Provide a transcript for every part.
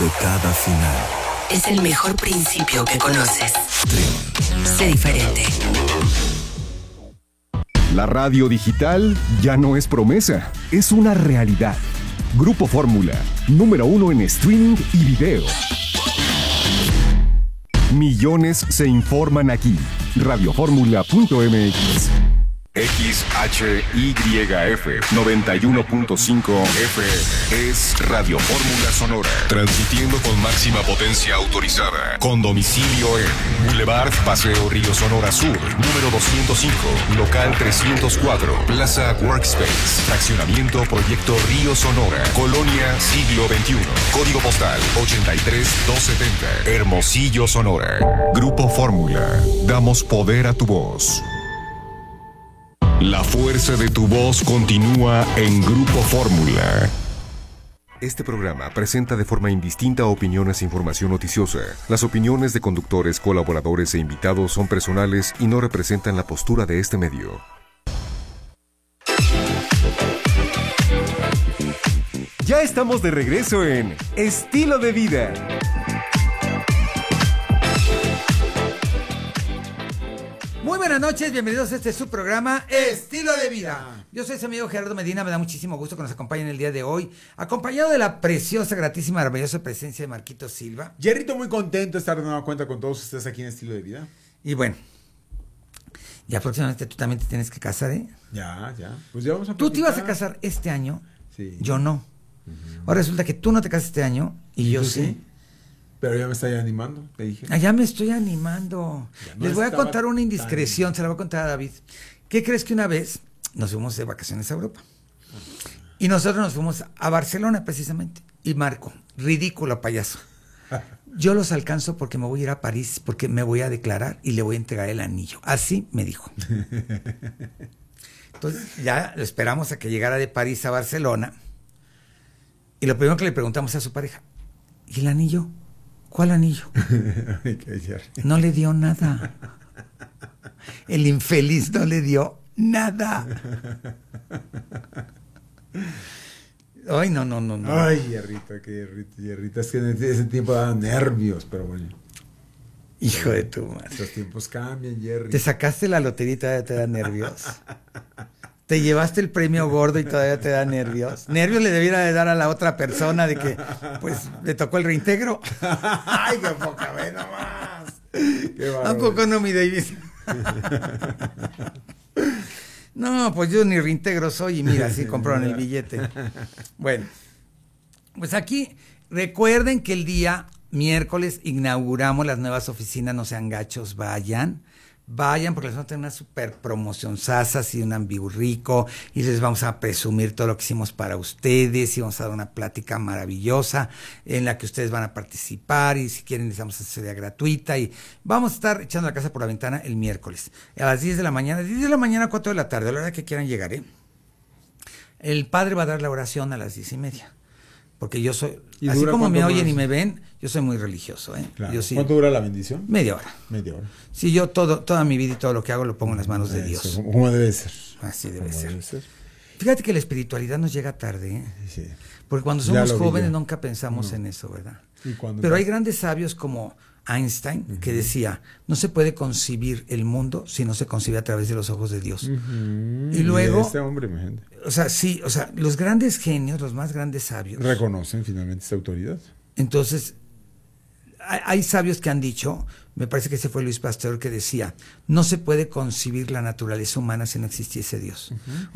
Pero cada final es el mejor principio que conoces. Sé diferente. La radio digital ya no es promesa, es una realidad. Grupo Fórmula, número 1 en streaming y video. Millones se informan aquí. Radioformula.mx. XHYF 91.5 FM es Radio Fórmula Sonora, transmitiendo con máxima potencia autorizada, con domicilio en Boulevard Paseo Río Sonora Sur, número 205, local 304, Plaza Workspace, fraccionamiento Proyecto Río Sonora, Colonia Siglo XXI, código postal 83270, Hermosillo, Sonora. Grupo Fórmula, damos poder a tu voz. La fuerza de tu voz continúa en Grupo Fórmula. Este programa presenta de forma indistinta opiniones e información noticiosa. Las opiniones de conductores, colaboradores e invitados son personales y no representan la postura de este medio. Ya estamos de regreso en Estilo de Vida. Muy buenas noches, bienvenidos a este su programa Estilo de Vida. Yo soy su amigo Gerardo Medina, me da muchísimo gusto que nos acompañen el día de hoy, acompañado de la preciosa, gratísima, maravillosa presencia de Marquito Silva. Jerrito, muy contento de estar de nueva cuenta con todos ustedes aquí en Estilo de Vida. Y bueno, ya próximamente tú también te tienes que casar, ¿eh? Ya. Pues ya vamos a platicar. Tú te ibas a casar este año, sí. Yo no. Ahora resulta que tú no te casas este año y yo sí. Pero ya me está animando, te dije. Ya me estoy animando. No Les voy a contar una indiscreción, se la voy a contar a David. ¿Qué crees que una vez nos fuimos de vacaciones a Europa? Y nosotros nos fuimos a Barcelona precisamente. Y Marco, ridículo payaso. Yo los alcanzo porque me voy a ir a París, porque me voy a declarar y le voy a entregar el anillo. Así me dijo. Entonces ya lo esperamos a que llegara de París a Barcelona. Y lo primero que le preguntamos a su pareja, ¿y el anillo? ¿Cuál anillo? No le dio nada. El infeliz no le dio nada. Ay, no. Ay, Jerrita. Es que en ese tiempo daban nervios, pero bueno. Hijo de tu madre. Los tiempos cambian, Jerry. Te sacaste la lotería y todavía te da nervios. Te llevaste el premio gordo y todavía te da nervios. Nervios le debiera de dar a la otra persona de que, pues, le tocó el reintegro. Ay, qué poca vez nomás. ¿A poco no, mi Davis? No, pues yo ni reintegro soy y mira, así compraron el billete. Bueno, pues aquí recuerden que el día miércoles inauguramos las nuevas oficinas, no sean gachos, vayan porque les vamos a tener una super promoción sasas y un ambiurrico y les vamos a presumir todo lo que hicimos para ustedes y vamos a dar una plática maravillosa en la que ustedes van a participar y si quieren les damos asesoría gratuita y vamos a estar echando la casa por la ventana el miércoles a las 10 de la mañana, 10 de la mañana a 4 de la tarde, a la hora que quieran llegar, ¿eh? El padre va a dar la oración a las 10:30. Porque yo soy, así como me oyen y me ven, yo soy muy religioso, ¿eh? Claro. Yo sí, ¿Cuánto dura la bendición? Media hora. Sí, yo toda mi vida y todo lo que hago lo pongo en las manos de Dios. ¿Cómo debe ser? Así debe ser. Fíjate que la espiritualidad nos llega tarde, ¿eh? Sí. Porque cuando somos jóvenes nunca pensamos en eso, ¿verdad? Pero hay grandes sabios como Einstein que decía, no se puede concebir el mundo si no se concibe a través de los ojos de Dios. Y luego, este hombre, mi gente. Los grandes genios, los más grandes sabios reconocen finalmente esta autoridad. Entonces, hay sabios que han dicho, me parece que ese fue Luis Pasteur que decía, no se puede concebir la naturaleza humana si no existiese Dios.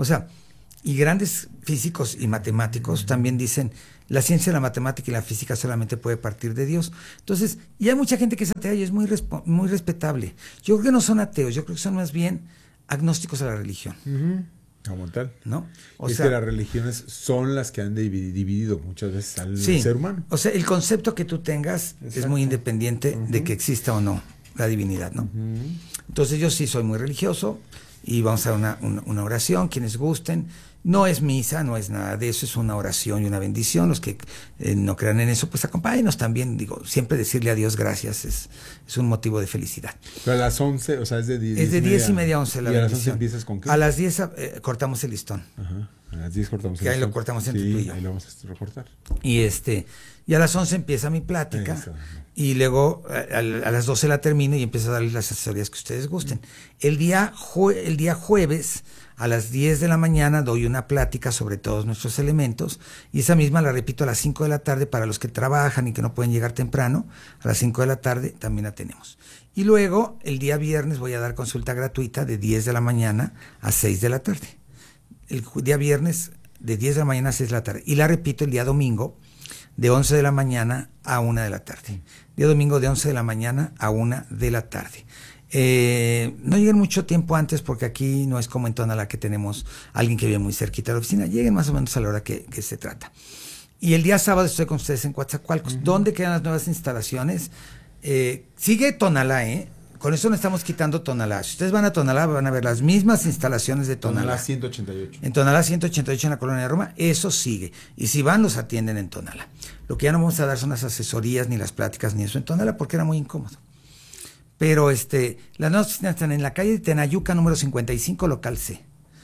Y grandes físicos y matemáticos también dicen, la ciencia, la matemática y la física solamente puede partir de Dios. Entonces, y hay mucha gente que es atea y es muy respetable. Yo creo que no son ateos, yo creo que son más bien agnósticos a la religión. Como tal. ¿No? Que las religiones son las que han dividido muchas veces al ser humano. O sea, el concepto que tú tengas es muy independiente de que exista o no la divinidad, ¿no? Entonces yo sí soy muy religioso y vamos a dar una oración, quienes gusten. No es misa, no es nada de eso, es una oración y una bendición. Los que no crean en eso, pues acompáñenos también. Digo, siempre decirle a Dios gracias es un motivo de felicidad. Pero a las 11, es de 10. Es de 10:30 a 11 la bendición. ¿Y a las 11 empiezas con qué? A las 10 cortamos el listón. A las 10 cortamos que ahí lo cortamos entre tú y yo. Ahí lo vamos a recortar. Y a las 11 empieza mi plática. Eso. Y luego a las 12 la termino y empiezo a darles las asesorías que ustedes gusten. El día jueves a las 10 de la mañana doy una plática sobre todos nuestros elementos y esa misma la repito a las 5 de la tarde para los que trabajan y que no pueden llegar temprano. A las 5 de la tarde también la tenemos. Y luego el día viernes voy a dar consulta gratuita de 10 de la mañana a 6 de la tarde. El día viernes de 10 de la mañana a 6 de la tarde. Y la repito el día domingo de 11 de la mañana a 1 de la tarde. Día domingo de 11 de la mañana a 1 de la tarde. No lleguen mucho tiempo antes porque aquí no es como en Tonalá que tenemos alguien que vive muy cerquita de la oficina. Lleguen más o menos a la hora que se trata. Y el día sábado estoy con ustedes en Coatzacoalcos. ¿Dónde quedan las nuevas instalaciones? Sigue Tonalá, Con eso no estamos quitando Tonalá. Si ustedes van a Tonalá van a ver las mismas instalaciones de Tonalá. Tonalá 188. En Tonalá 188 en la Colonia de Roma, eso sigue. Y si van, los atienden en Tonalá. Lo que ya no vamos a dar son las asesorías, ni las pláticas, ni eso en Tonalá, porque era muy incómodo. Pero las nuevas oficinas están en la calle de Tenayuca, número 55, local C.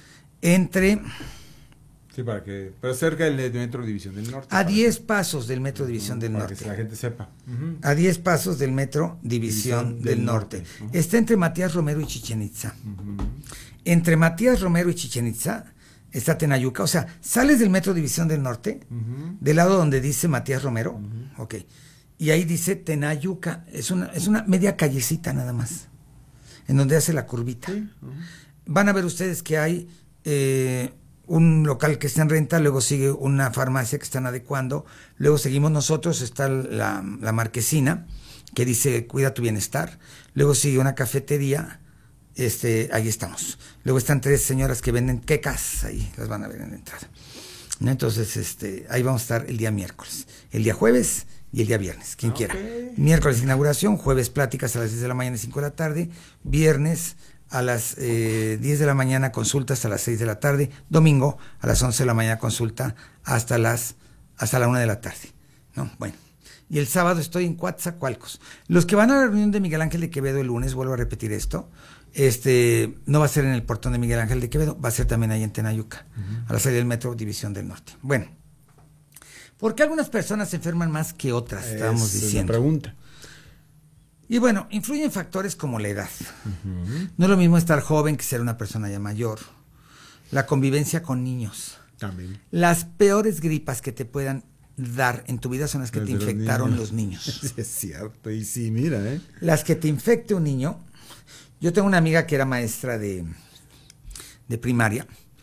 Sí, pero cerca del Metro División del Norte. A 10 pasos del Metro División del Norte. Para que la gente sepa. A 10 pasos del Metro División del Norte. Está entre Matías Romero y Chichén Itzá. Entre Matías Romero y Chichén Itzá está Tenayuca. O sea, sales del Metro División del Norte, del lado donde dice Matías Romero. Ok. Y ahí dice Tenayuca. Es una media callecita nada más, en donde hace la curvita. Van a ver ustedes que hay un local que está en renta, luego sigue una farmacia que están adecuando, luego seguimos nosotros, está la marquesina que dice cuida tu bienestar, luego sigue una cafetería, ahí estamos, luego están 3 señoras que venden quecas, ahí las van a ver en la entrada, ¿no? Entonces ahí vamos a estar el día miércoles, el día jueves y el día viernes, quien quiera. Miércoles inauguración, jueves pláticas a las 10 de la mañana y 5 de la tarde, viernes a las 10 de la mañana consulta hasta las 6 de la tarde, domingo a las 11 de la mañana consulta hasta la 1 de la tarde, ¿no? Bueno, y el sábado estoy en Coatzacoalcos. Los que van a la reunión de Miguel Ángel de Quevedo el lunes, vuelvo a repetir esto, no va a ser en el portón de Miguel Ángel de Quevedo, va a ser también ahí en Tenayuca, a la salida del Metro División del Norte. Bueno, ¿por qué algunas personas se enferman más que otras? Estábamos diciendo. Es una pregunta. Y bueno, influyen factores como la edad. No es lo mismo estar joven que ser una persona ya mayor. La convivencia con niños. También. Las peores gripas que te puedan dar en tu vida son las que te infectaron los niños. Sí, es cierto. Y sí, mira, Las que te infecte un niño. Yo tengo una amiga que era maestra de primaria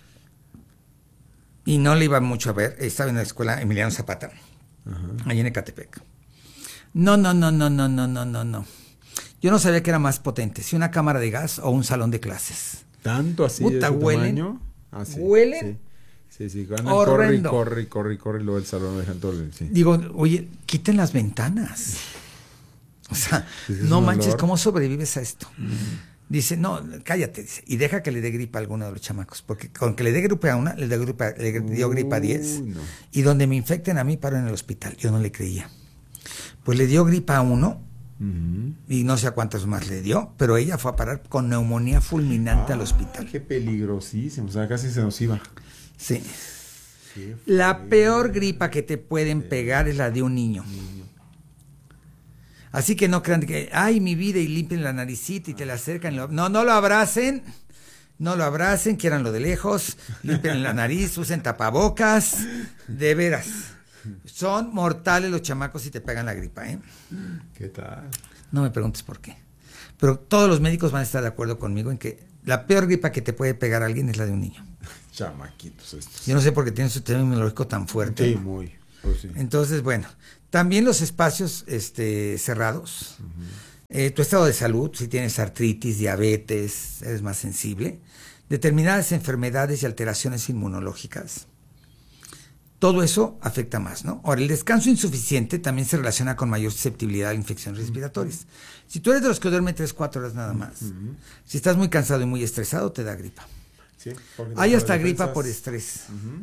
y no le iba mucho a ver. Estaba en la escuela Emiliano Zapata, allí en Ecatepec. No. Yo no sabía que era más potente, si una cámara de gas o un salón de clases. ¿Tanto así? Puta, de ese huelen. tamaño? Sí, huelen. Sí. Horrendo. Corre, y luego el salón dejan todo. Sí. Digo, oye, quiten las ventanas. O sea, no manches, olor. ¿cómo sobrevives a esto? Dice, no, cállate, dice, y deja que le dé gripa a alguno de los chamacos, porque con que le dé gripa a una, le dio gripa a 10, no. Y donde me infecten a mí, paro en el hospital. Yo no le creía. Pues le dio gripa a uno, y no sé a cuántos más le dio, pero ella fue a parar con neumonía fulminante al hospital. Qué peligrosísimo, o sea, casi se nos iba. Sí. La peor gripa que te pueden pegar es la de un niño. Así que no crean que, ay, mi vida, y limpien la naricita y te la acercan. No lo abracen, quieranlo de lejos, limpien la nariz, usen tapabocas, de veras. Son mortales los chamacos si te pegan la gripa, ¿Qué tal? No me preguntes por qué. Pero todos los médicos van a estar de acuerdo conmigo en que la peor gripa que te puede pegar a alguien es la de un niño. Chamaquitos estos. Yo no sé por qué tienen su sistema inmunológico tan fuerte. Sí, muy. Pues sí. Entonces, bueno, también los espacios cerrados. Tu estado de salud, si tienes artritis, diabetes, eres más sensible. Determinadas enfermedades y alteraciones inmunológicas. Todo eso afecta más, ¿no? Ahora, el descanso insuficiente también se relaciona con mayor susceptibilidad a infecciones respiratorias. Si tú eres de los que duerme 3-4 horas nada más, si estás muy cansado y muy estresado, te da gripa. Sí, hay hasta gripa por estrés.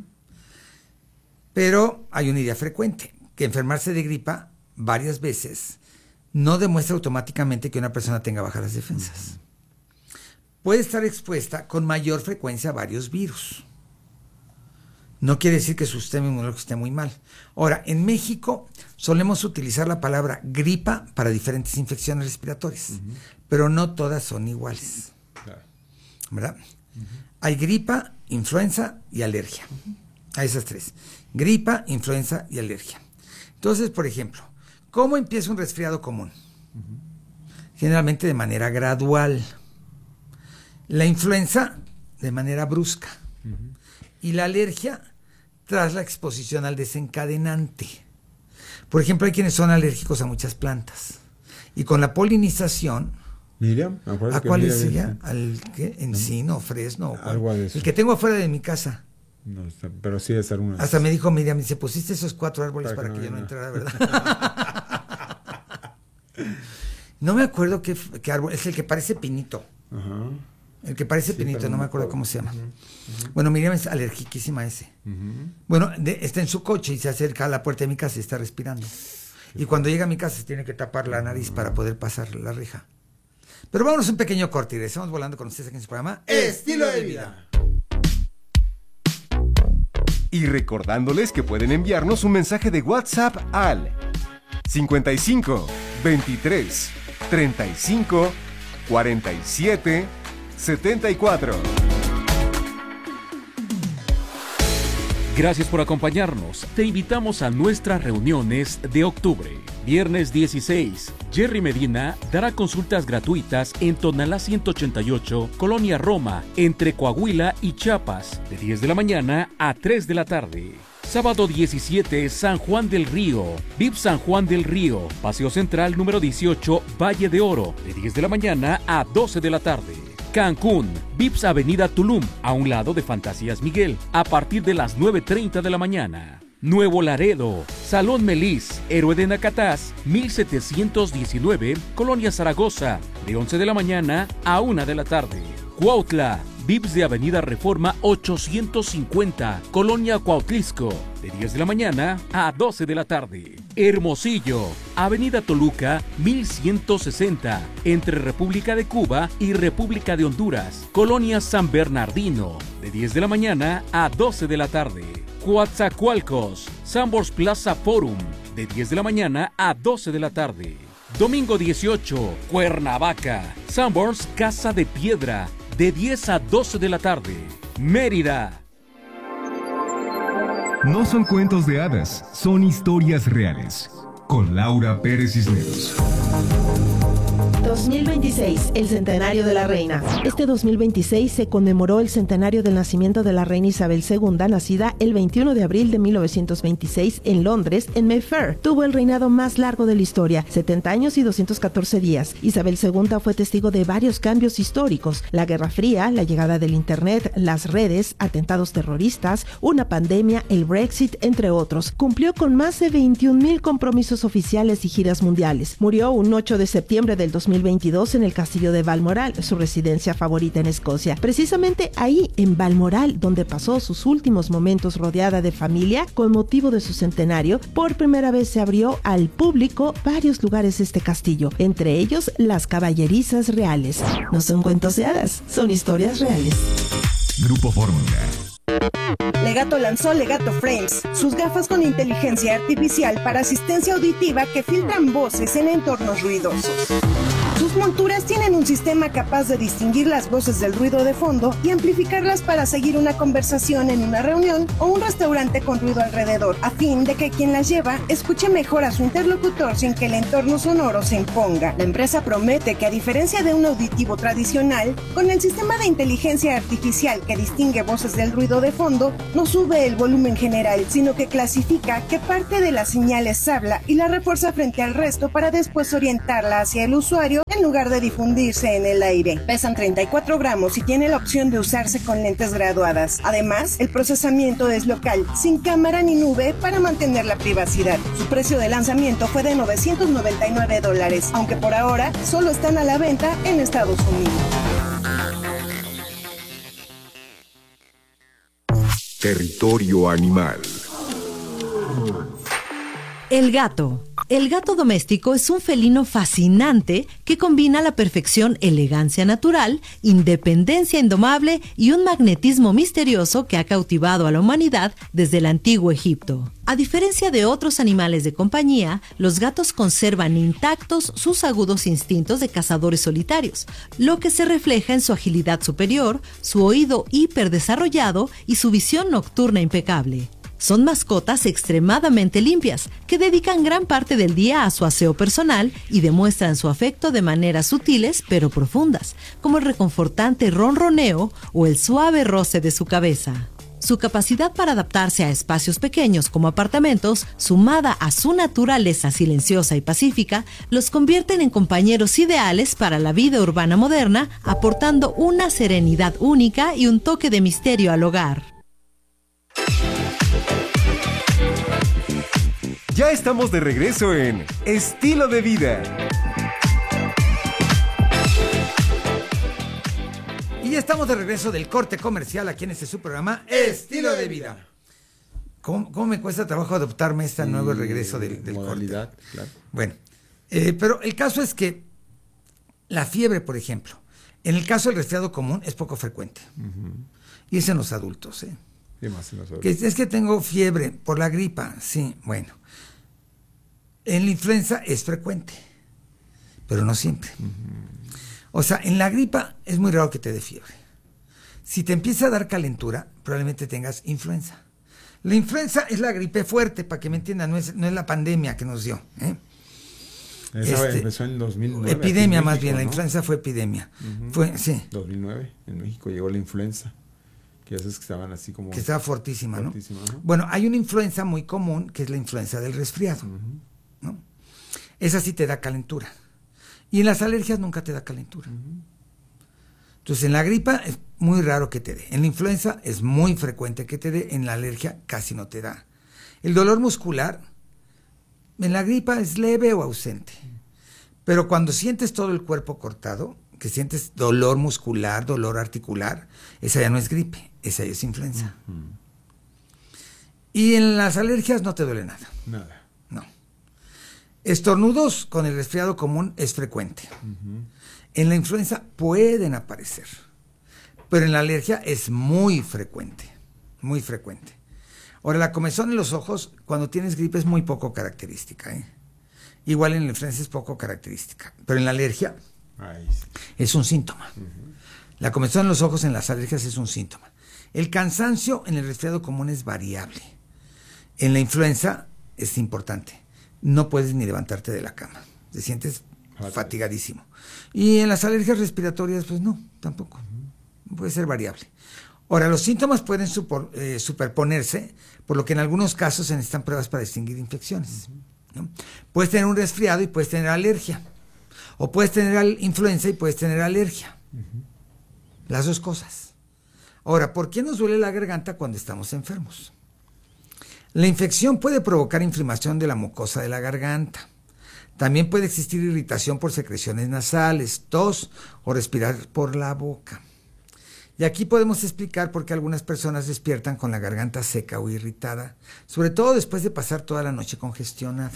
Pero hay una idea frecuente, que enfermarse de gripa varias veces no demuestra automáticamente que una persona tenga bajas las defensas. Puede estar expuesta con mayor frecuencia a varios virus. No quiere decir que su sistema inmunológico esté muy mal. Ahora, en México solemos utilizar la palabra gripa para diferentes infecciones respiratorias, pero no todas son iguales. ¿Verdad? Hay gripa, influenza y alergia. A esas tres. Gripa, influenza y alergia. Entonces, por ejemplo, ¿cómo empieza un resfriado común? Generalmente de manera gradual. La influenza de manera brusca. Y la alergia tras la exposición al desencadenante. Por ejemplo, hay quienes son alérgicos a muchas plantas. Y con la polinización... Miriam, ¿a cuál es ella? ¿Al qué? ¿Encino, fresno? Algo de eso. El que tengo afuera de mi casa. No, pero sí debe ser una. Hasta me dijo Miriam, dice, pusiste esos 4 árboles para que yo no entrara, ¿verdad? No me acuerdo qué árbol, es el que parece pinito. Ajá. El que parece pinito, no me acuerdo cómo se llama. Bueno, Miriam es alergiquísima a ese. Bueno, está en su coche y se acerca a la puerta de mi casa y está respirando. Y cuando llega a mi casa se tiene que tapar la nariz para poder pasar la reja. Pero vámonos un pequeño corte y regresamos volando con ustedes aquí en su programa Estilo de Vida. Y recordándoles que pueden enviarnos un mensaje de WhatsApp al 55 23 35 47 74. Gracias por acompañarnos. Te invitamos a nuestras reuniones de octubre. Viernes 16, Jerry Medina dará consultas gratuitas en Tonalá 188, Colonia Roma, entre Coahuila y Chiapas, de 10 de la mañana a 3 de la tarde. Sábado 17, San Juan del Río, VIP San Juan del Río, Paseo Central número 18, Valle de Oro, de 10 de la mañana a 12 de la tarde. Cancún, VIPS Avenida Tulum, a un lado de Fantasías Miguel, a partir de las 9:30 de la mañana. Nuevo Laredo, Salón Melis, Héroe de Nacatás, 1719, Colonia Zaragoza, de 11 de la mañana a 1 de la tarde. Cuautla, VIPS de Avenida Reforma 850, Colonia Cuautlisco, de 10 de la mañana a 12 de la tarde. Hermosillo, Avenida Toluca 1160, entre República de Cuba y República de Honduras, Colonia San Bernardino, de 10 de la mañana a 12 de la tarde. Coatzacoalcos, Sanborns Plaza Forum, de 10 de la mañana a 12 de la tarde. Domingo 18, Cuernavaca, Sanborns Casa de Piedra, de 10 a 12 de la tarde. Mérida. No son cuentos de hadas, son historias reales. Con Laura Pérez Cisneros. 2026, el centenario de la reina. Este 2026 se conmemoró el centenario del nacimiento de la reina Isabel II, nacida el 21 de abril de 1926 en Londres, en Mayfair. Tuvo el reinado más largo de la historia, 70 años y 214 días. Isabel II fue testigo de varios cambios históricos: la Guerra Fría, la llegada del Internet, las redes, atentados terroristas, una pandemia, el Brexit, entre otros. Cumplió con más de 21,000 compromisos oficiales y giras mundiales. Murió un 8 de septiembre del 2022 en el castillo de Balmoral, su residencia favorita en Escocia. Precisamente ahí, en Balmoral, donde pasó sus últimos momentos rodeada de familia, con motivo de su centenario, por primera vez se abrió al público varios lugares de este castillo, entre ellos las caballerizas reales. No son cuentos de hadas, son historias reales. Grupo Fórmula. Legato lanzó Legato Frames, sus gafas con inteligencia artificial para asistencia auditiva que filtran voces en entornos ruidosos. Sus monturas tienen un sistema capaz de distinguir las voces del ruido de fondo y amplificarlas para seguir una conversación en una reunión o un restaurante con ruido alrededor, a fin de que quien las lleva escuche mejor a su interlocutor sin que el entorno sonoro se imponga. La empresa promete que, a diferencia de un auditivo tradicional, con el sistema de inteligencia artificial que distingue voces del ruido de fondo, no sube el volumen general, sino que clasifica qué parte de las señales habla y la refuerza frente al resto para después orientarla hacia el usuario en lugar de difundirse en el aire. Pesan 34 gramos y tiene la opción de usarse con lentes graduadas. Además, el procesamiento es local, sin cámara ni nube, para mantener la privacidad. Su precio de lanzamiento fue de $999, aunque por ahora solo están a la venta en Estados Unidos. Territorio animal. El gato, El gato doméstico es un felino fascinante que combina a la perfección elegancia natural, independencia indomable y un magnetismo misterioso que ha cautivado a la humanidad desde el antiguo Egipto. A diferencia de otros animales de compañía, los gatos conservan intactos sus agudos instintos de cazadores solitarios, lo que se refleja en su agilidad superior, su oído hiperdesarrollado y su visión nocturna impecable. Son mascotas extremadamente limpias, que dedican gran parte del día a su aseo personal y demuestran su afecto de maneras sutiles pero profundas, como el reconfortante ronroneo o el suave roce de su cabeza. Su capacidad para adaptarse a espacios pequeños como apartamentos, sumada a su naturaleza silenciosa y pacífica, los convierten en compañeros ideales para la vida urbana moderna, aportando una serenidad única y un toque de misterio al hogar. Ya estamos de regreso en Estilo de Vida. Y ya estamos de regreso del corte comercial aquí en este su programa Estilo de Vida. ¿Cómo me cuesta trabajo adoptarme este nuevo regreso del modalidad, corte? claro. Bueno, pero el caso es que la fiebre, por ejemplo, en el caso del resfriado común es poco frecuente. Y es en los adultos, ¿eh? Sí, más en los adultos. Es que tengo fiebre por la gripa, sí, bueno. En la influenza es frecuente, pero no siempre. O sea, en la gripa es muy raro que te dé fiebre. Si te empieza a dar calentura, probablemente tengas influenza. La influenza es la gripe fuerte, para que me entiendan, no es la pandemia que nos dio. Esa empezó en 2009. Epidemia en México, más bien, ¿no? La influenza fue epidemia. Sí. 2009, en México llegó la influenza. Que esas que estaban así como... Que estaba fortísima, ¿no? ¿no? Bueno, hay una influenza muy común, que es la influenza del resfriado, ¿no? Esa sí te da calentura. Y en las alergias nunca te da calentura. Entonces, en la gripa es muy raro que te dé. En la influenza es muy frecuente que te dé. En la alergia casi no te da. El dolor muscular, en la gripa es leve o ausente. Pero cuando sientes todo el cuerpo cortado, que sientes dolor muscular, dolor articular, esa ya no es gripe, esa ya es influenza. Y en las alergias no te duele nada. Nada. No. Estornudos con el resfriado común es frecuente. En la influenza pueden aparecer, pero en la alergia es muy frecuente, muy frecuente. Ahora, la comezón en los ojos, cuando tienes gripe, es muy poco característica, ¿eh? Igual en la influenza es poco característica, pero en la alergia es un síntoma. La comezón en los ojos en las alergias es un síntoma. El cansancio en el resfriado común es variable. En la influenza es importante. No puedes ni levantarte de la cama. Te sientes fatigadísimo. Y en las alergias respiratorias, pues no, tampoco. Puede ser variable. Ahora, los síntomas pueden superponerse, por lo que en algunos casos se necesitan pruebas para distinguir infecciones, ¿no? Puedes tener un resfriado y puedes tener alergia. O puedes tener influenza y puedes tener alergia. Las dos cosas. Ahora, ¿por qué nos duele la garganta cuando estamos enfermos? La infección puede provocar inflamación de la mucosa de la garganta. También puede existir irritación por secreciones nasales, tos o respirar por la boca. Y aquí podemos explicar por qué algunas personas despiertan con la garganta seca o irritada, sobre todo después de pasar toda la noche congestionada.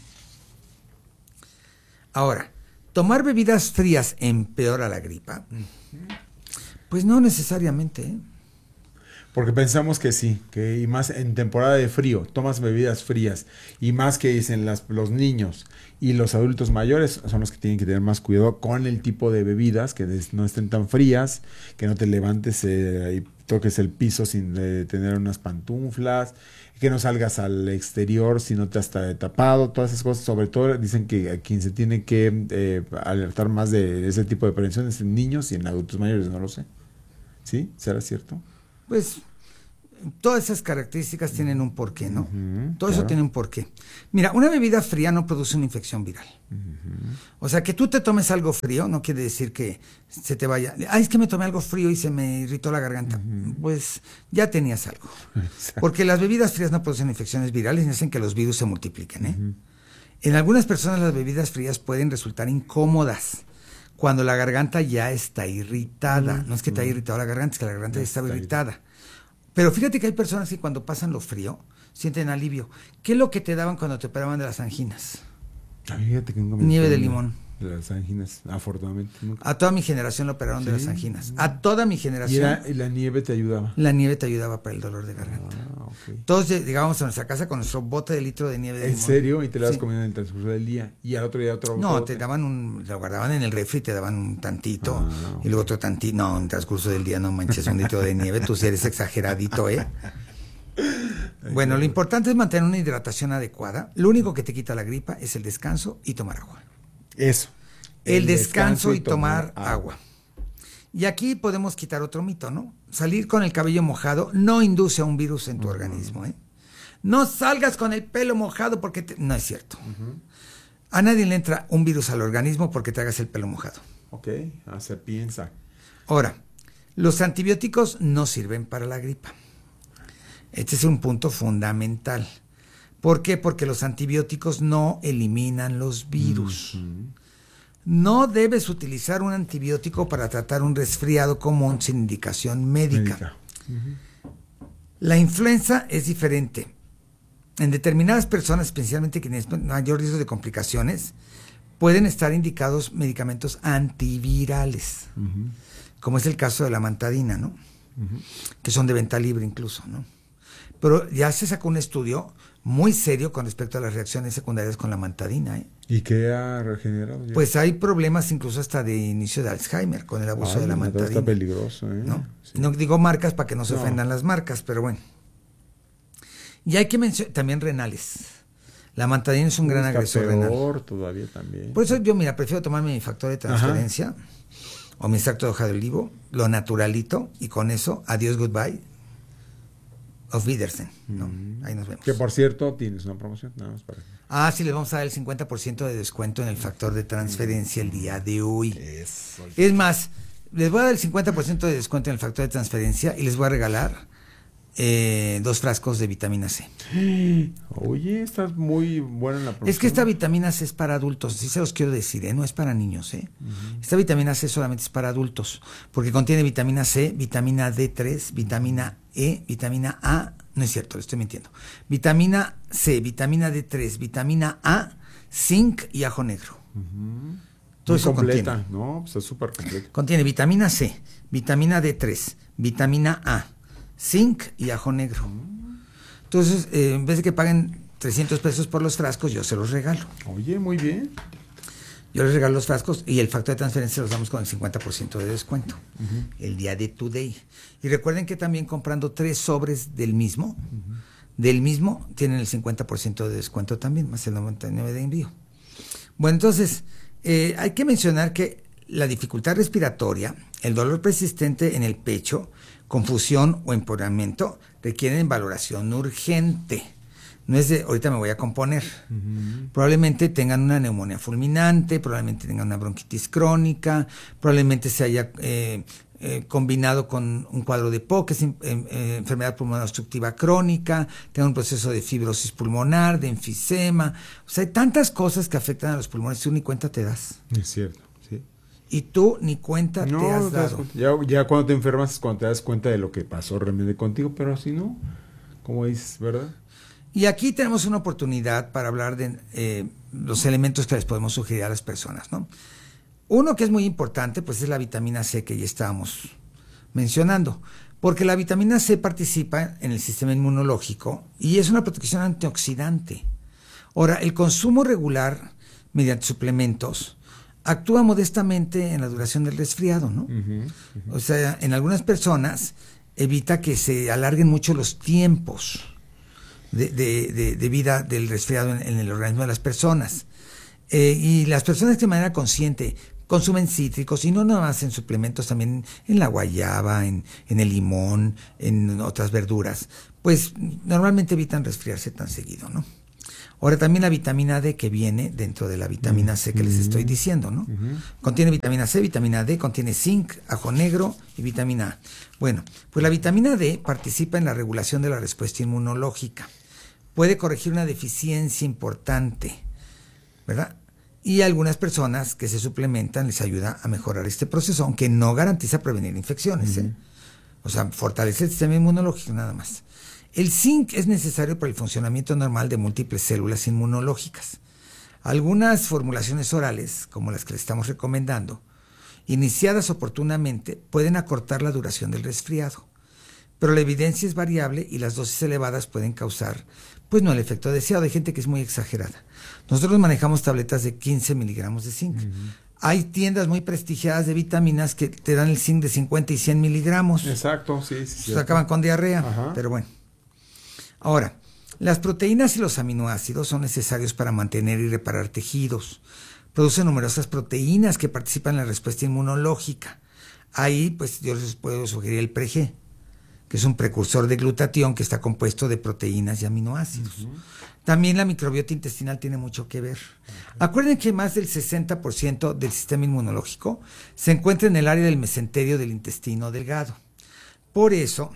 Ahora, ¿tomar bebidas frías empeora la gripa? Pues no necesariamente, ¿eh? Porque pensamos que sí, y más en temporada de frío, tomas bebidas frías, y más que dicen los niños y los adultos mayores son los que tienen que tener más cuidado con el tipo de bebidas, que no estén tan frías, que no te levantes y toques el piso sin tener unas pantuflas, que no salgas al exterior si no te has tapado, todas esas cosas. Sobre todo dicen que a quien se tiene que alertar más de ese tipo de prevención es en niños y en adultos mayores, no lo sé. ¿Sí? ¿Será cierto? Pues todas esas características tienen un porqué, ¿no? Todo eso tiene un porqué. Mira, una bebida fría no produce una infección viral. O sea, que tú te tomes algo frío no quiere decir que se te vaya. Es que me tomé algo frío y se me irritó la garganta. Pues ya tenías algo. Porque las bebidas frías no producen infecciones virales ni hacen que los virus se multipliquen, ¿eh? En algunas personas las bebidas frías pueden resultar incómodas cuando la garganta ya está irritada. No es que te haya irritado la garganta, es que la garganta ya estaba irritada. Pero fíjate que hay personas que cuando pasan lo frío sienten alivio. ¿Qué es lo que te daban cuando te operaban de las anginas? Fíjate que nunca me Nieve de enfermé limón. de las anginas, afortunadamente. Nunca. A toda mi generación lo operaron de las anginas. A toda mi generación. ¿Y la nieve te ayudaba? La nieve te ayudaba para el dolor de garganta. Okay. Todos llegábamos a nuestra casa con nuestro bote de litro de nieve de limón. ¿En serio? Y te la vas comiendo en el transcurso del día. Y al otro día otro bote. No, te daban lo guardaban en el refri, te daban un tantito. Y luego otro tantito. No, en el transcurso del día no manches, un litro de nieve. Tú sí eres exageradito, ¿eh? Bueno, lo importante es mantener una hidratación adecuada. Lo único que te quita la gripa es el descanso y tomar agua. Eso. El descanso y tomar agua. Y aquí podemos quitar otro mito, ¿no? Salir con el cabello mojado no induce a un virus en tu organismo, ¿eh? No salgas con el pelo mojado porque... No es cierto. A nadie le entra un virus al organismo porque te hagas el pelo mojado. Ok, se piensa. Ahora, los antibióticos no sirven para la gripa. Este es un punto fundamental. ¿Por qué? Porque los antibióticos no eliminan los virus. No debes utilizar un antibiótico para tratar un resfriado común sin indicación médica. La influenza es diferente. En determinadas personas, especialmente quienes tienen mayor riesgo de complicaciones, pueden estar indicados medicamentos antivirales, como es el caso de la mantadina, ¿no? Que son de venta libre incluso, ¿no? Pero ya se sacó un estudio muy serio con respecto a las reacciones secundarias con la mantadina, ¿eh? ¿Y qué ha regenerado ya? Pues hay problemas incluso hasta de inicio de Alzheimer con el abuso de la mantadina. Está peligroso, ¿eh? ¿No? Sí. No digo marcas para que no se ofendan las marcas, pero bueno. Y hay que mencionar también renales. La mantadina es un gran agresor renal. Todavía también. Por eso yo, prefiero tomarme mi factor de transferencia o mi extracto de hoja de olivo, lo naturalito, y con eso, adiós, goodbye. Auf Wiedersehen, ¿no? Ahí nos vemos. Que por cierto, tienes una promoción, nada más para... Sí, les vamos a dar el 50% de descuento en el factor de transferencia el día de hoy. Eso. Es más, les voy a dar el 50% de descuento en el factor de transferencia y les voy a regalar 2 frascos de vitamina C. Oye, estás muy buena en la promoción. Es que esta vitamina C es para adultos, sí se los quiero decir, no es para niños. Esta vitamina C solamente es para adultos, porque contiene vitamina C, vitamina D3, vitamina E, vitamina A, no es cierto, le estoy mintiendo. Vitamina C, vitamina D3, vitamina A, zinc y ajo negro. Todo eso completa, contiene. ¿no? Pues es súper completa. Contiene vitamina C, vitamina D3, vitamina A, zinc y ajo negro. Entonces, en vez de que paguen 300 pesos por los frascos, yo se los regalo. Oye, muy bien. Yo les regalo los frascos y el factor de transferencia los damos con el 50% de descuento. El día de Today. Y recuerden que también comprando 3 sobres del mismo, tienen el 50% de descuento también, más el 99% de envío. Bueno, entonces, hay que mencionar que la dificultad respiratoria, el dolor persistente en el pecho, confusión o empeoramiento requieren valoración urgente. No es de, ahorita me voy a componer. Probablemente tengan una neumonía fulminante, probablemente tengan una bronquitis crónica, probablemente se haya combinado con un cuadro de POC, que es enfermedad pulmonar obstructiva crónica, tengan un proceso de fibrosis pulmonar, de enfisema. O sea, hay tantas cosas que afectan a los pulmones, tú ni cuenta te das. Es cierto, sí. Y tú ni cuenta te has dado. Ya cuando te enfermas es cuando te das cuenta de lo que pasó realmente contigo, pero así no, como dices, ¿verdad? Y aquí tenemos una oportunidad para hablar de los elementos que les podemos sugerir a las personas, ¿no? Uno que es muy importante, pues es la vitamina C que ya estábamos mencionando, porque la vitamina C participa en el sistema inmunológico y es una protección antioxidante. Ahora, el consumo regular mediante suplementos actúa modestamente en la duración del resfriado, ¿no? O sea, en algunas personas evita que se alarguen mucho los tiempos de vida del resfriado en el organismo de las personas. Y las personas que de manera consciente consumen cítricos, y no nada más en suplementos, también en la guayaba, en el limón, en otras verduras, pues normalmente evitan resfriarse tan seguido, ¿no? Ahora también la vitamina D que viene dentro de la vitamina C que les estoy diciendo, ¿no? Contiene vitamina C, vitamina D, contiene zinc, ajo negro y vitamina A. Bueno, pues la vitamina D participa en la regulación de la respuesta inmunológica. Puede corregir una deficiencia importante, ¿verdad? Y a algunas personas que se suplementan les ayuda a mejorar este proceso, aunque no garantiza prevenir infecciones, ¿eh? O sea, fortalece el sistema inmunológico nada más. El zinc es necesario para el funcionamiento normal de múltiples células inmunológicas. Algunas formulaciones orales, como las que le estamos recomendando, iniciadas oportunamente, pueden acortar la duración del resfriado, pero la evidencia es variable y las dosis elevadas pueden causar, pues no el efecto deseado. Hay gente que es muy exagerada. Nosotros manejamos tabletas de 15 miligramos de zinc. Hay tiendas muy prestigiadas de vitaminas que te dan el zinc de 50 y 100 miligramos. Exacto, sí. Se acaban con diarrea, pero bueno. Ahora, las proteínas y los aminoácidos son necesarios para mantener y reparar tejidos. Producen numerosas proteínas que participan en la respuesta inmunológica. Ahí, pues, yo les puedo sugerir el PreG, que es un precursor de glutatión que está compuesto de proteínas y aminoácidos. También la microbiota intestinal tiene mucho que ver. Acuerden que más del 60% del sistema inmunológico se encuentra en el área del mesenterio del intestino delgado. Por eso,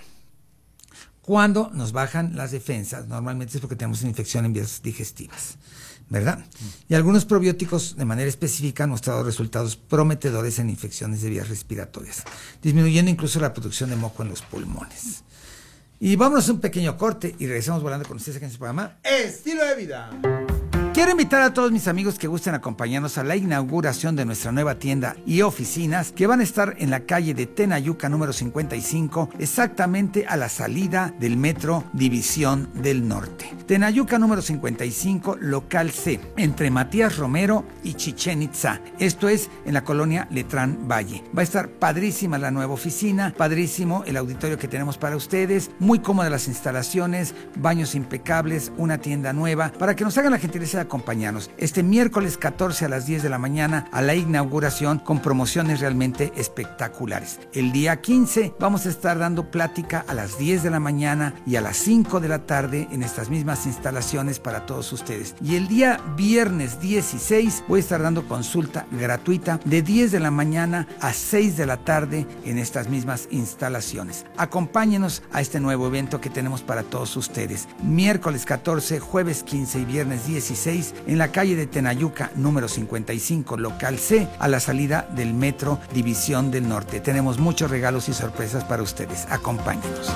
cuando nos bajan las defensas, normalmente es porque tenemos una infección en vías digestivas, ¿verdad? Y algunos probióticos de manera específica han mostrado resultados prometedores en infecciones de vías respiratorias, disminuyendo incluso la producción de moco en los pulmones. Y vámonos a un pequeño corte y regresamos volando con ustedes aquí en su programa Estilo de Vida. Quiero invitar a todos mis amigos que gusten acompañarnos a la inauguración de nuestra nueva tienda y oficinas que van a estar en la calle de Tenayuca número 55, exactamente a la salida del metro División del Norte. Tenayuca número 55, local C, entre Matías Romero y Chichén Itzá. Esto es en la colonia Letrán Valle. Va a estar padrísima la nueva oficina, padrísimo el auditorio que tenemos para ustedes, muy cómodas las instalaciones, baños impecables, una tienda nueva, para que nos hagan la gentileza de acompañarnos este miércoles 14 a las 10 de la mañana a la inauguración con promociones realmente espectaculares. El día 15 vamos a estar dando plática a las 10 de la mañana y a las 5 de la tarde en estas mismas instalaciones para todos ustedes. Y el día viernes 16 voy a estar dando consulta gratuita de 10 de la mañana a 6 de la tarde en estas mismas instalaciones. Acompáñenos a este nuevo evento que tenemos para todos ustedes. Miércoles 14, jueves 15 y viernes 16 en la calle de Tenayuca número 55, local C, a la salida del metro División del Norte. Tenemos muchos regalos y sorpresas para ustedes. Acompáñenos.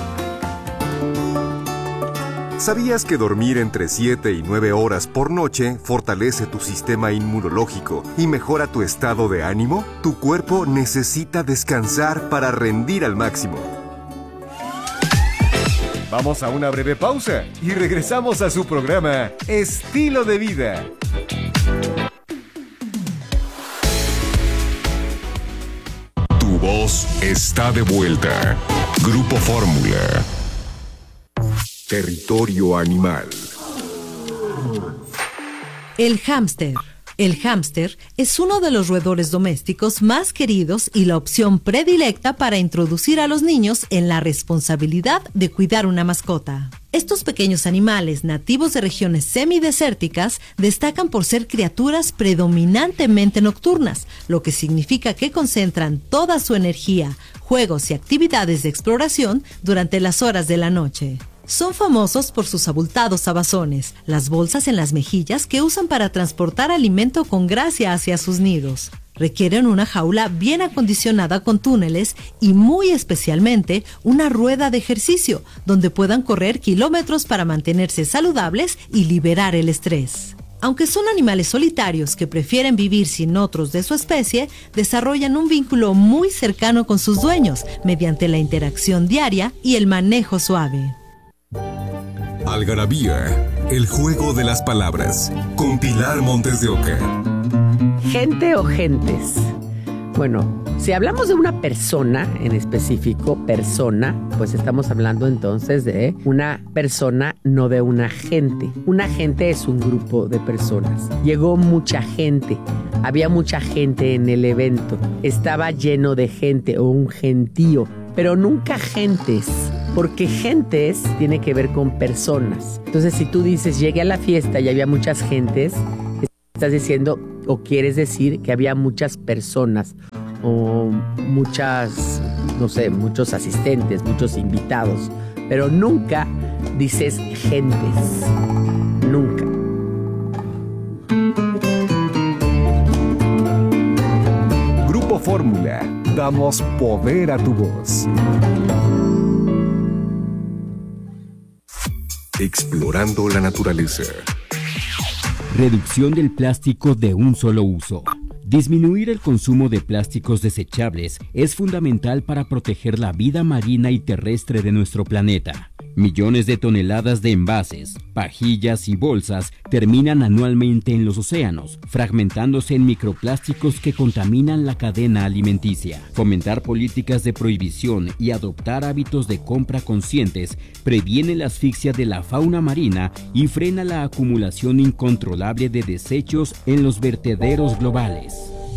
¿Sabías que dormir entre 7 y 9 horas por noche fortalece tu sistema inmunológico y mejora tu estado de ánimo? Tu cuerpo necesita descansar para rendir al máximo. Vamos a una breve pausa y regresamos a su programa Estilo de Vida. Tu voz está de vuelta. Grupo Fórmula. Territorio animal. El hámster. El hámster es uno de los roedores domésticos más queridos y la opción predilecta para introducir a los niños en la responsabilidad de cuidar una mascota. Estos pequeños animales nativos de regiones semidesérticas destacan por ser criaturas predominantemente nocturnas, lo que significa que concentran toda su energía, juegos y actividades de exploración durante las horas de la noche. Son famosos por sus abultados abazones, las bolsas en las mejillas que usan para transportar alimento con gracia hacia sus nidos. Requieren una jaula bien acondicionada con túneles y muy especialmente una rueda de ejercicio donde puedan correr kilómetros para mantenerse saludables y liberar el estrés. Aunque son animales solitarios que prefieren vivir sin otros de su especie, desarrollan un vínculo muy cercano con sus dueños mediante la interacción diaria y el manejo suave. Algarabía, el juego de las palabras, con Pilar Montes de Oca. ¿Gente o gentes? Bueno, si hablamos de una persona en específico, persona, pues estamos hablando entonces de una persona, no de una gente. Una gente es un grupo de personas. Llegó mucha gente, había mucha gente en el evento, estaba lleno de gente o un gentío, pero nunca gentes. Porque gentes tiene que ver con personas. Entonces, si tú dices, llegué a la fiesta y había muchas gentes, estás diciendo o quieres decir que había muchas personas o muchas, no sé, muchos asistentes, muchos invitados. Pero nunca dices gentes. Nunca. Grupo Fórmula. Damos poder a tu voz. Explorando la naturaleza. Reducción del plástico de un solo uso. Disminuir el consumo de plásticos desechables es fundamental para proteger la vida marina y terrestre de nuestro planeta. Millones de toneladas de envases, pajillas y bolsas terminan anualmente en los océanos, fragmentándose en microplásticos que contaminan la cadena alimenticia. Fomentar políticas de prohibición y adoptar hábitos de compra conscientes previene la asfixia de la fauna marina y frena la acumulación incontrolable de desechos en los vertederos globales.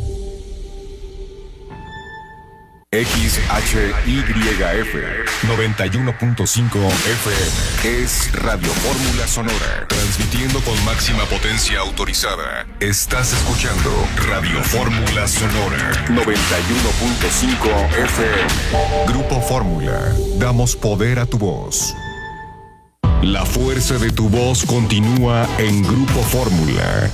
XHYF 91.5 FM es Radio Fórmula Sonora, transmitiendo con máxima potencia autorizada. Estás escuchando Radio Fórmula Sonora 91.5 FM. Grupo Fórmula, damos poder a tu voz. La fuerza de tu voz continúa en Grupo Fórmula.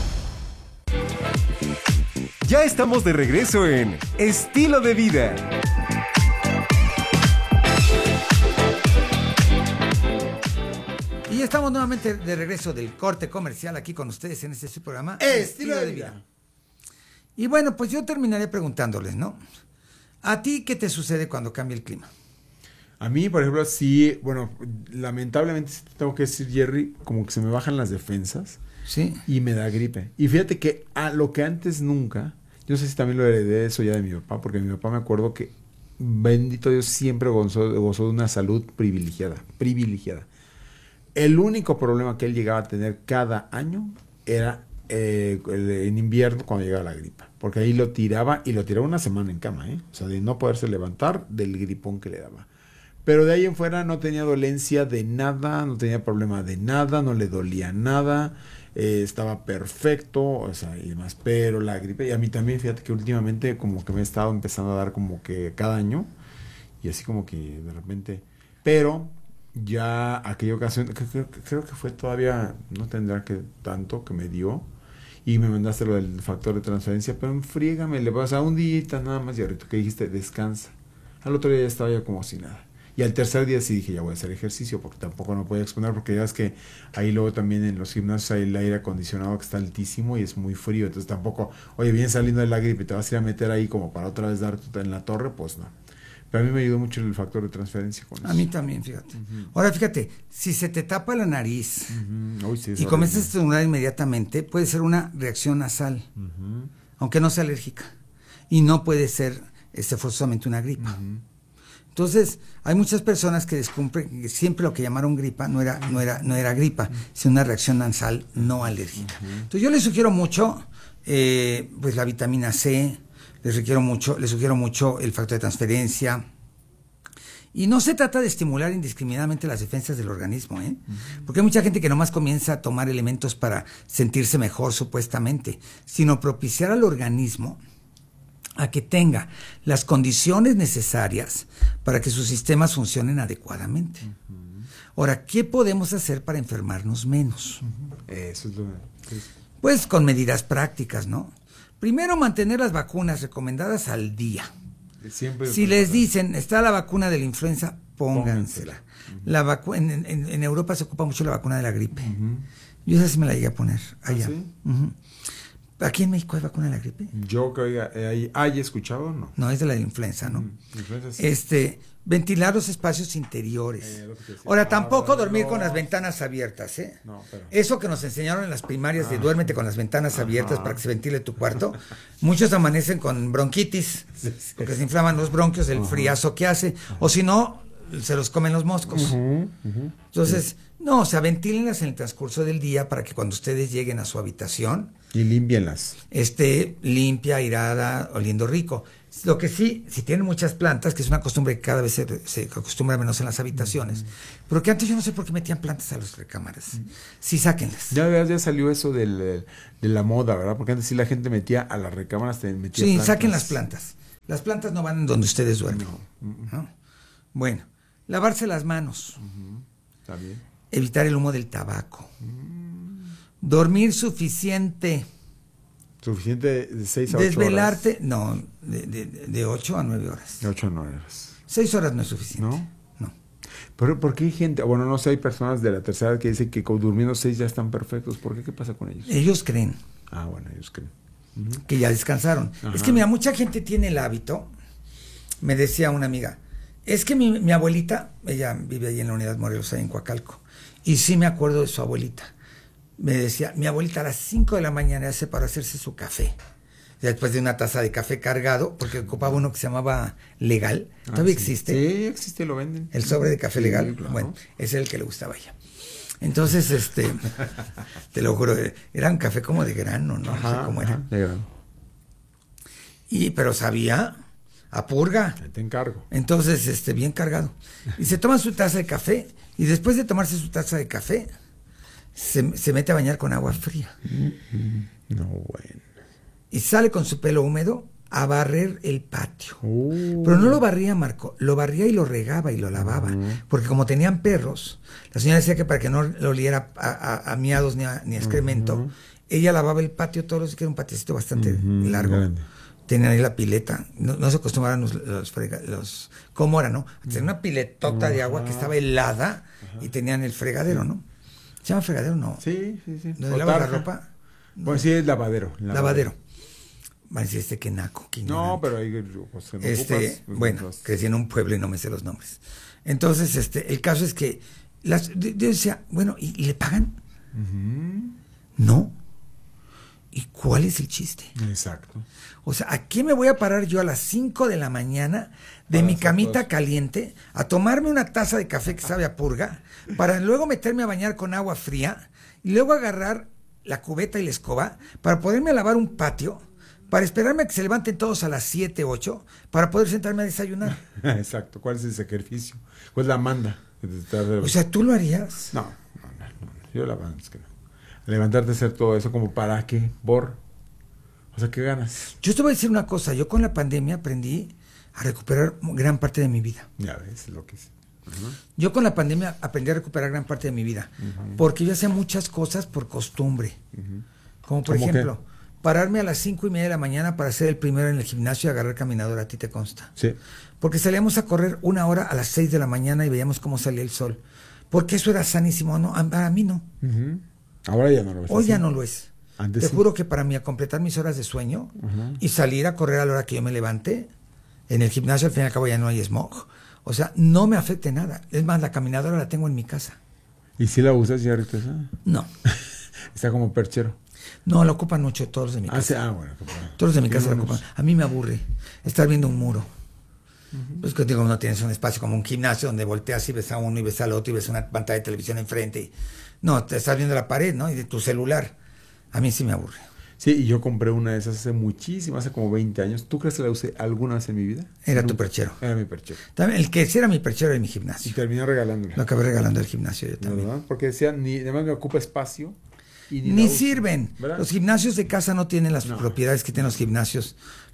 Ya estamos de regreso en Estilo de Vida. Y estamos nuevamente de regreso del corte comercial aquí con ustedes en este programa Estilo de Vida. Y bueno, pues yo terminaré preguntándoles, ¿no? ¿A ti qué te sucede cuando cambia el clima? A mí, por ejemplo, sí, bueno, lamentablemente tengo que decir, Jerry, como que se me bajan las defensas. Sí. Y me da gripe. Y fíjate que a lo que antes nunca, yo sé si también lo heredé eso ya de mi papá, porque mi papá me acuerdo que, bendito Dios, siempre gozó de una salud privilegiada. El único problema que él llegaba a tener cada año era en invierno cuando llegaba la gripa. Porque ahí lo tiraba una semana en cama, O sea, de no poderse levantar del gripón que le daba. Pero de ahí en fuera no tenía dolencia de nada, no tenía problema de nada, no le dolía nada, estaba perfecto, o sea, y demás. Pero la gripe, y a mí también, fíjate que últimamente como que me he estado empezando a dar como que cada año, y así como que de repente, pero ya aquella ocasión, creo que fue todavía, no tendrá que tanto que me dio, y me mandaste lo del factor de transferencia, pero enfrígame, le pasa un día nada más, y ahorita que dijiste, descansa. Al otro día ya estaba yo como si nada. Y al tercer día sí dije, ya voy a hacer ejercicio, porque tampoco no podía exponer, porque ya es que ahí luego también en los gimnasios hay el aire acondicionado que está altísimo y es muy frío, entonces tampoco, oye, vienes saliendo de la gripe y te vas a ir a meter ahí como para otra vez darte en la torre, pues no. Pero a mí me ayudó mucho el factor de transferencia con eso. A mí también, fíjate. Ahora, fíjate, si se te tapa la nariz sí, y comienzas a estornudar inmediatamente, puede ser una reacción nasal, aunque no sea alérgica. Y no puede ser forzosamente una gripa. Entonces, hay muchas personas que descubren que siempre lo que llamaron gripa no era gripa, sino una reacción nasal no alérgica. Entonces, yo les sugiero mucho pues la vitamina C, les sugiero mucho el factor de transferencia. Y no se trata de estimular indiscriminadamente las defensas del organismo, porque hay mucha gente que nomás comienza a tomar elementos para sentirse mejor supuestamente, sino propiciar al organismo a que tenga las condiciones necesarias para que sus sistemas funcionen adecuadamente. Ahora, ¿qué podemos hacer para enfermarnos menos? Eso es lo que... Pues con medidas prácticas, ¿no? Primero, mantener las vacunas recomendadas al día. Si les dicen, está la vacuna de la influenza, póngansela. En Europa se ocupa mucho la vacuna de la gripe. Yo esa sí me la llegué a poner allá. ¿Ah, sí? ¿Aquí en México hay vacuna de la gripe? Yo creo que ¿hay escuchado o no? No, es de la influenza, ¿no? Influenza, sí. Ventilar los espacios interiores. Ahora, tampoco dormir con las ventanas abiertas, No, pero... Eso que nos enseñaron en las primarias de duérmete con las ventanas abiertas para que se ventile tu cuarto. Muchos amanecen con bronquitis, porque se inflaman los bronquios, el friazo que hace. O si no, se los comen los moscos. Entonces, no, o sea, ventílenlas en el transcurso del día para que cuando ustedes lleguen a su habitación... Y límpienlas. Esté limpia, airada, oliendo rico. Lo que sí, si tienen muchas plantas, que es una costumbre que cada vez se acostumbra menos en las habitaciones, pero que antes yo no sé por qué metían plantas a las recámaras. Sí, sáquenlas. Ya salió eso de la moda, ¿verdad? Porque antes sí la gente metía a las recámaras, metía plantas. Saquen las plantas. Las plantas no van en donde ustedes duermen. ¿No? Bueno, lavarse las manos. Está bien. Evitar el humo del tabaco. Dormir suficiente. ¿Suficiente de 6 a 8 Desvelarte, horas? No, de 8 a 9 horas. De 8 a 9 horas. 6 horas no es suficiente. ¿No? Pero ¿por qué hay gente? Bueno, no sé, hay personas de la tercera edad que dicen que durmiendo 6 ya están perfectos. ¿Por qué? ¿Qué pasa con ellos? Ellos creen. Ah, bueno, ellos creen. Que ya descansaron. Ajá. Es que mira, mucha gente tiene el hábito, me decía una amiga, es que mi abuelita, ella vive ahí en la Unidad Morelos, ahí en Coacalco, y sí me acuerdo de su abuelita. Me decía, mi abuelita a las 5 de la mañana se paró a hacerse su café. Después de una taza de café cargado, porque ocupaba uno que se llamaba Legal. ¿Todavía existe? Sí, existe, lo venden. El sobre de café Legal. Claro. Bueno, ese es el que le gustaba a ella. Entonces, te lo juro, era un café como de grano, no sé cómo era. De grano. Pero sabía a purga. Te encargo. Entonces, bien cargado. Y se toma su taza de café, y después de tomarse su taza de café, se mete a bañar con agua fría. No, bueno. Y sale con su pelo húmedo a barrer el patio. Pero no lo barría, Marco, lo barría y lo regaba y lo lavaba. Porque como tenían perros, la señora decía que para que no lo oliera a miados ni a excremento, ella lavaba el patio todos los días, que era un patiecito bastante largo. Grande. Tenían ahí la pileta, no se acostumbraban los ¿cómo era, no? Tenían una piletota de agua que estaba helada y tenían el fregadero, ¿no? ¿Se llama fregadero? No. Sí. ¿Donde lavas la ropa? No. Pues sí, es lavadero. Lavadero. Va a decir que naco. No, pero ahí pues, bueno, crecí en un pueblo y no me sé los nombres. Entonces, el caso es que yo decía, bueno, ¿y le pagan? No. ¿Y cuál es el chiste? Exacto. O sea, ¿a qué me voy a parar yo a las 5 de la mañana de mi camita caliente a tomarme una taza de café que sabe a purga para luego meterme a bañar con agua fría y luego agarrar la cubeta y la escoba para poderme lavar un patio, para esperarme a que se levanten todos a las 7, 8 para poder sentarme a desayunar? Exacto. ¿Cuál es el sacrificio? ¿Cuál es la manda? O sea, ¿tú lo harías? No. Yo la verdad es que no. Levantarte a hacer todo eso, ¿como para qué? O sea, ¿qué ganas? Yo te voy a decir una cosa. Yo con la pandemia aprendí a recuperar gran parte de mi vida. Ya ves lo que es. Yo con la pandemia aprendí a recuperar gran parte de mi vida. Porque yo hacía muchas cosas por costumbre. Como por ejemplo, pararme a las 5:30 de la mañana para ser el primero en el gimnasio y agarrar caminadora. ¿A ti te consta? Sí. Porque salíamos a correr 1 hora a las 6 de la mañana y veíamos cómo salía el sol. Porque eso era sanísimo. No, para mí no. Ahora ya no lo ves. Hoy ya no lo es. Antes Te sí. juro que para mí, a completar mis horas de sueño y salir a correr a la hora que yo me levante, en el gimnasio al fin y al cabo ya no hay smog. O sea, no me afecte nada. Es más, la caminadora la tengo en mi casa. ¿Y si la usas ya ahorita? No. Está como perchero. No, la ocupan mucho todos los de mi casa. Bueno. Todos los de mi casa la ocupan. A mí me aburre estar viendo un muro. Pues que digo, no tienes un espacio como un gimnasio donde volteas y ves a uno y ves al otro y ves una pantalla de televisión enfrente. No, te estás viendo la pared, ¿no? Y de tu celular. A mí sí me aburre. Sí, y yo compré una de esas hace como 20 años. ¿Tú crees que la usé alguna vez en mi vida? Era tu perchero. Era mi perchero. También, el que sí era mi perchero era mi gimnasio. Y terminé regalándola. Lo acabé regalando al gimnasio yo también. ¿Verdad? Porque decían, además me ocupa espacio. Y ni sirven. ¿Verdad? Los gimnasios de casa no tienen las propiedades que tienen los gimnasios,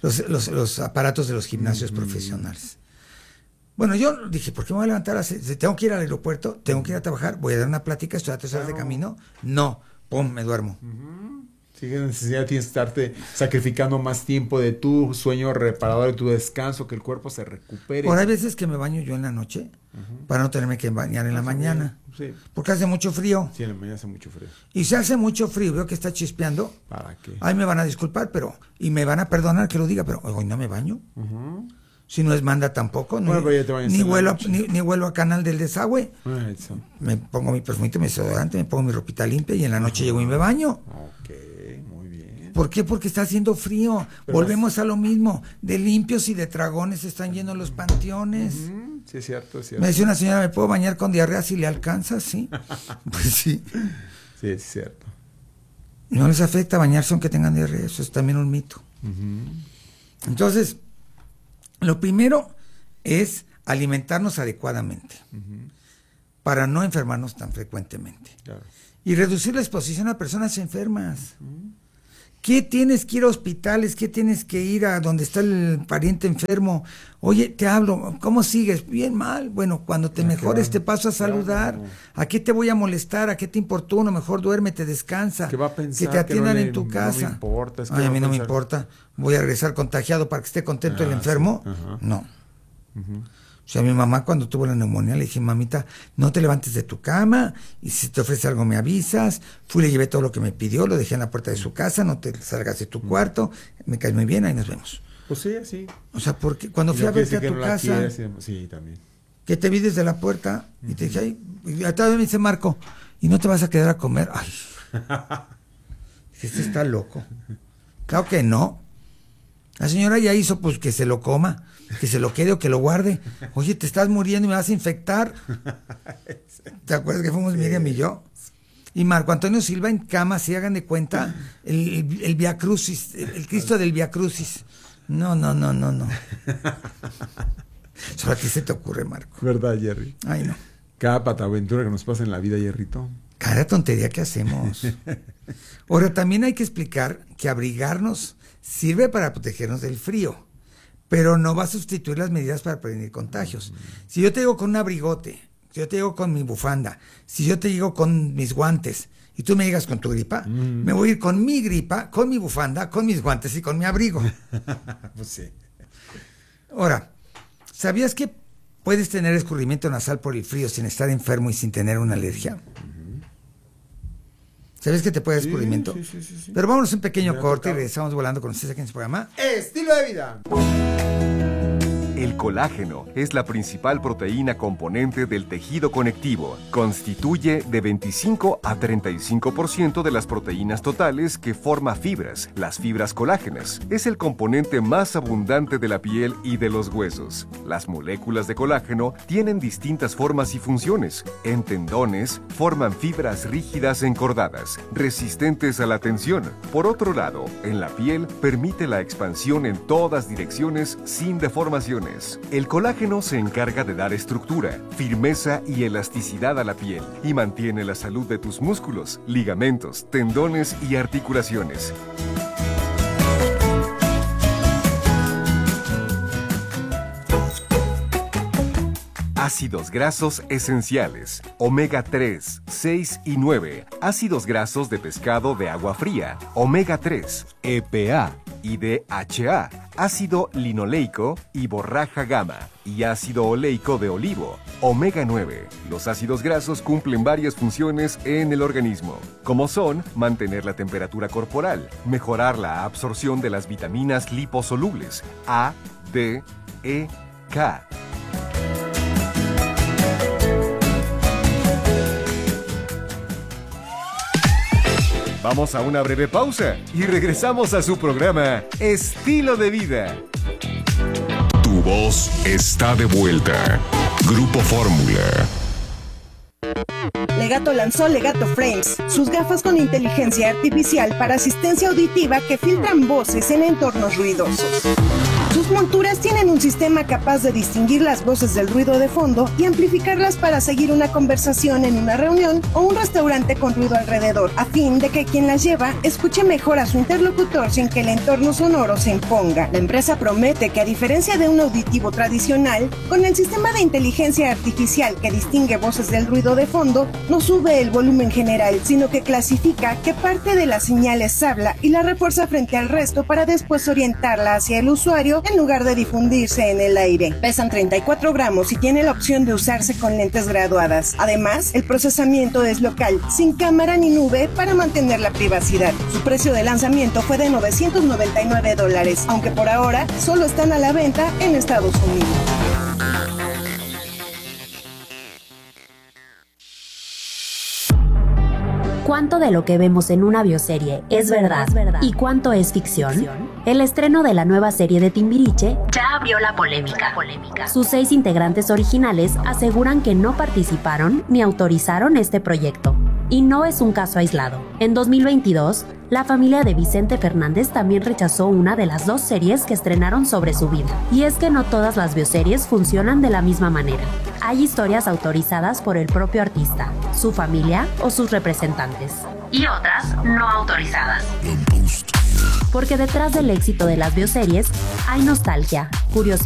los aparatos de los gimnasios profesionales. Bueno, yo dije, ¿por qué me voy a levantar? Tengo que ir al aeropuerto, tengo que ir a trabajar, voy a dar una plática, estoy a 3 horas de camino. No, pum, me duermo. Sí, que necesidad tienes que estarte sacrificando más tiempo de tu sueño reparador, de tu descanso, que el cuerpo se recupere. Por hay veces que me baño yo en la noche para no tenerme que bañar en la mañana. Sí. Porque hace mucho frío. Sí, en la mañana hace mucho frío. Y si hace mucho frío, veo que está chispeando. ¿Para qué? Ahí me van a disculpar, y me van a perdonar que lo diga, pero hoy no me baño. Si no es manda tampoco, bueno, ni vuelo a Canal del Desagüe. Me pongo mi perfumito, mi desodorante, me pongo mi ropita limpia y en la noche llego y me baño. Ok, muy bien. ¿Por qué? Porque está haciendo frío. Pero volvemos a lo mismo. De limpios y de dragones están llenos los panteones. Sí, es cierto, es cierto. Me decía una señora, ¿me puedo bañar con diarrea si le alcanza? Sí. Pues sí. Sí, es cierto. No les afecta bañarse aunque tengan diarrea. Eso es también un mito. Entonces, lo primero es alimentarnos adecuadamente para no enfermarnos tan frecuentemente. Claro. Y reducir la exposición a personas enfermas. ¿Qué tienes que ir a hospitales? ¿Qué tienes que ir a donde está el pariente enfermo? Oye, te hablo, ¿cómo sigues? Bien, mal. Bueno, cuando te mejores te paso a saludar. Claro. ¿A qué te voy a molestar? ¿A qué te importuno? Mejor duérmete, descansa. ¿Qué va a pensar? Que te atiendan en tu casa. No me importa. Es que ay, a mí no me importa. ¿Voy a regresar contagiado para que esté contento el enfermo? No. O sea, mi mamá cuando tuvo la neumonía le dije, mamita, no te levantes de tu cama y si te ofrece algo me avisas. Fui, le llevé todo lo que me pidió, lo dejé en la puerta de su casa, no te salgas de tu cuarto, me caes muy bien, ahí nos vemos. Pues sí, así. O sea, porque cuando fui a verte a tu casa, sí, también. Que te vi desde la puerta y te dije, ay, y todavía me dice Marco, ¿y no te vas a quedar a comer? Ay, este está loco. Claro que no. La señora ya hizo pues que se lo coma, que se lo quede o que lo guarde. Oye, te estás muriendo y me vas a infectar. ¿Te acuerdas que fuimos Miriam y yo? Y Marco Antonio Silva en cama, si hagan de cuenta, el Via Crucis, el Cristo del Via Crucis. No. Solo a ti se te ocurre, Marco. ¿Verdad, Jerry? Ay, no. Cada pataventura que nos pasa en la vida, Jerrito. Cada tontería que hacemos. Ahora, también hay que explicar que abrigarnos sirve para protegernos del frío, pero no va a sustituir las medidas para prevenir contagios. Si yo te digo con un abrigote, si yo te digo con mi bufanda, si yo te digo con mis guantes, y tú me llegas con tu gripa, me voy a ir con mi gripa, con mi bufanda, con mis guantes y con mi abrigo. Pues sí. Ahora, ¿sabías que puedes tener escurrimiento nasal por el frío sin estar enfermo y sin tener una alergia? ¿Sabes que te puede dar escurrimiento? Sí. Pero vámonos un pequeño corte y regresamos volando con ustedes aquí en su programa Estilo de Vida. El colágeno es la principal proteína componente del tejido conectivo. Constituye de 25 a 35% de las proteínas totales que forma fibras, las fibras colágenas. Es el componente más abundante de la piel y de los huesos. Las moléculas de colágeno tienen distintas formas y funciones. En tendones, forman fibras rígidas encordadas, resistentes a la tensión. Por otro lado, en la piel, permite la expansión en todas direcciones sin deformaciones. El colágeno se encarga de dar estructura, firmeza y elasticidad a la piel y mantiene la salud de tus músculos, ligamentos, tendones y articulaciones. Ácidos grasos esenciales, omega 3, 6 y 9, ácidos grasos de pescado de agua fría, omega 3, EPA y DHA, ácido linoleico y borraja gamma, y ácido oleico de olivo, omega 9. Los ácidos grasos cumplen varias funciones en el organismo, como son mantener la temperatura corporal, mejorar la absorción de las vitaminas liposolubles A, D, E, K. Vamos a una breve pausa y regresamos a su programa Estilo de Vida. Tu voz está de vuelta. Grupo Fórmula. Legato lanzó Legato Frames, sus gafas con inteligencia artificial para asistencia auditiva que filtran voces en entornos ruidosos. Sus monturas tienen un sistema capaz de distinguir las voces del ruido de fondo y amplificarlas para seguir una conversación en una reunión o un restaurante con ruido alrededor, a fin de que quien las lleva escuche mejor a su interlocutor sin que el entorno sonoro se imponga. La empresa promete que, a diferencia de un auditivo tradicional, con el sistema de inteligencia artificial que distingue voces del ruido de fondo, no sube el volumen general, sino que clasifica qué parte de las señales habla y la refuerza frente al resto para después orientarla hacia el usuario en lugar de difundirse en el aire. Pesan 34 gramos y tiene la opción de usarse con lentes graduadas. Además, el procesamiento es local, sin cámara ni nube para mantener la privacidad. Su precio de lanzamiento fue de $999, aunque por ahora solo están a la venta en Estados Unidos. ¿Cuánto de lo que vemos en una bioserie es verdad y cuánto es ficción? El estreno de la nueva serie de Timbiriche ya abrió la polémica. Sus 6 integrantes originales aseguran que no participaron ni autorizaron este proyecto. Y no es un caso aislado. En 2022, la familia de Vicente Fernández también rechazó una de las 2 series que estrenaron sobre su vida. Y es que no todas las bioseries funcionan de la misma manera. Hay historias autorizadas por el propio artista, su familia o sus representantes. Y otras no autorizadas. Porque detrás del éxito de las bioseries hay nostalgia, curiosidad